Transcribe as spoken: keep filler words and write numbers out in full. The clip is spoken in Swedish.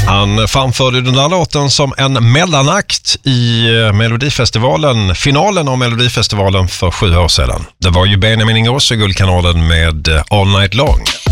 Han framförde den där låten som en mellanakt i Melodifestivalen, finalen av Melodifestivalen för sju år sedan. Det var ju Benjamin Ingrosso i Guldkanalen med All Night Long.